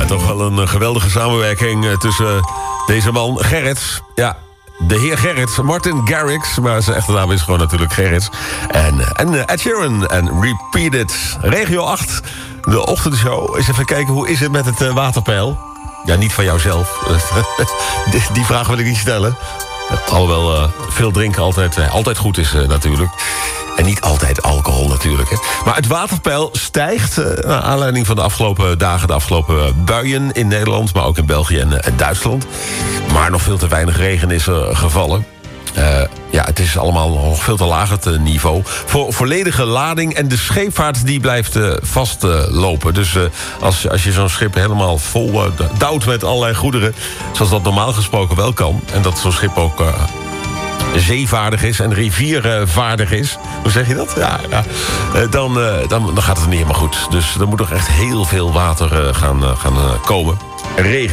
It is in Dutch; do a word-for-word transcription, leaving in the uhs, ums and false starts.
toch wel een geweldige samenwerking tussen deze man Gerrits. Ja, de heer Gerrits, Martin Garrix, maar zijn echte naam is gewoon natuurlijk Gerrits. En, en Ed Sheeran en Repeat It. Regio acht, de ochtendshow. Eens even kijken, hoe is het met het uh, waterpeil? Ja, niet van jouzelf. die, die vraag wil ik niet stellen. Alhoewel uh, veel drinken altijd, uh, altijd goed is uh, natuurlijk. En niet altijd alcohol natuurlijk. Hè. Maar het waterpeil stijgt uh, naar aanleiding van de afgelopen dagen... de afgelopen buien in Nederland, maar ook in België en, uh, en Duitsland. Maar nog veel te weinig regen is er gevallen. Uh, ja, het is allemaal nog veel te laag het uh, niveau. Voor volledige lading en de scheepvaart die blijft uh, vastlopen. Uh, dus uh, als, als je zo'n schip helemaal vol uh, douwt met allerlei goederen... zoals dat normaal gesproken wel kan... en dat zo'n schip ook... Uh, zeevaardig is en riviervaardig is. Hoe zeg je dat? Ja, ja. Dan, dan, dan gaat het niet helemaal goed. Dus er moet nog echt heel veel water gaan, gaan komen. Regen.